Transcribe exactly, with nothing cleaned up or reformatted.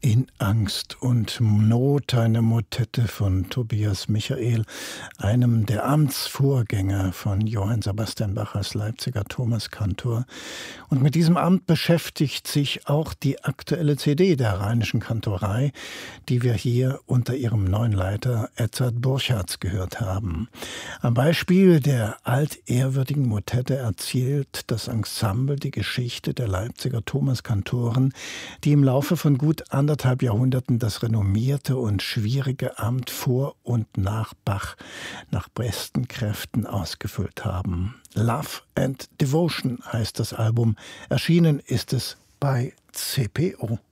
In Angst und Not, eine Motette von Tobias Michael, einem der Amtsvorgänger von Johann Sebastian Bach als Leipziger Thomaskantor. Und mit diesem Amt beschäftigt sich auch die aktuelle C D der Rheinischen Kantorei, die wir hier unter ihrem neuen Leiter Edzard Burchards gehört haben. Am Beispiel der altehrwürdigen Motette erzählt das Ensemble die Geschichte der Leipziger Thomaskantoren, die im Laufe von gut anderthalb Jahrhunderten das renommierte und schwierige Amt vor und nach Bach nach besten Kräften ausgefüllt haben. Love and Devotion heißt das Album. Erschienen ist es bei C P O.